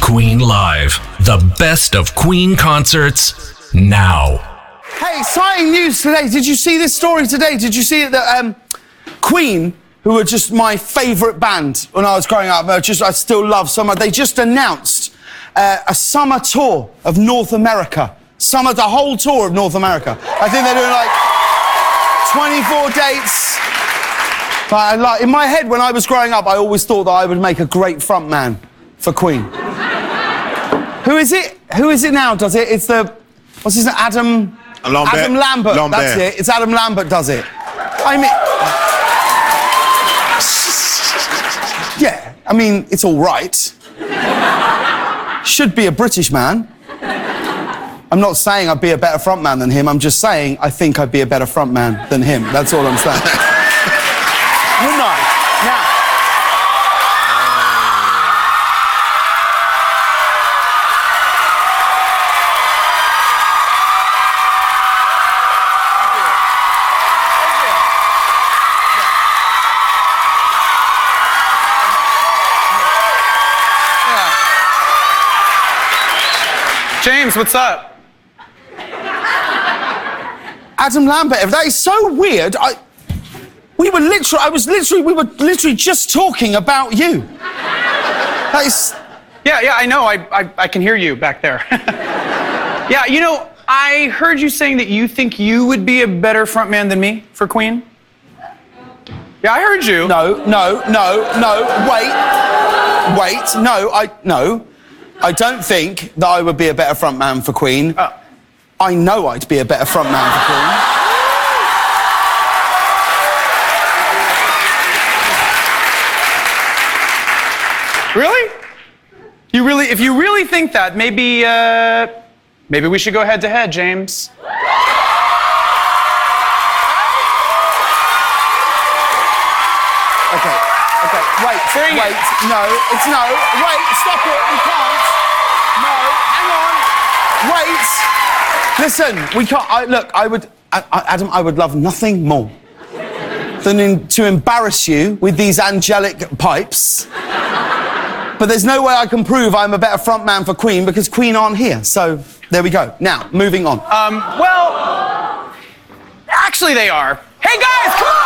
Queen Live. The best of Queen concerts now. Hey, exciting news today. Did you see this story today? Did you see it that Queen, who were just my favourite band when I was growing up, I still love so much, they just announced a summer tour of North America. The whole tour of North America. I think they're doing like 24 dates. But in my head, when I was growing up, I always thought that I would make a great front man for Queen. Who is it? Who is it now does it? It's what's his name? Adam Lambert. That's it. It's Adam Lambert does it. I mean... Yeah, I mean, it's all right. Should be a British man. I'm not saying I'd be a better front man than him. I'm just saying I think I'd be a better front man than him. That's all I'm saying. Good night. Now. James, what's up? Adam Lambert, that is so weird. We were literally just talking about you. That is... Yeah, I know. I can hear you back there. Yeah, you know, I heard you saying that you think you would be a better frontman than me for Queen. Yeah, I heard you. No. Wait. No. I don't think that I would be a better frontman for Queen. Oh. I know I'd be a better frontman for Queen. Really? If you really think that, maybe we should go head to head, James. Okay. Wait. No. Wait, stop it. We can't. No, hang on. Wait. Listen, we can't. Adam, I would love nothing more than to embarrass you with these angelic pipes. But there's no way I can prove I'm a better frontman for Queen because Queen aren't here. So there we go. Now, moving on. Well, actually they are. Hey guys, come on!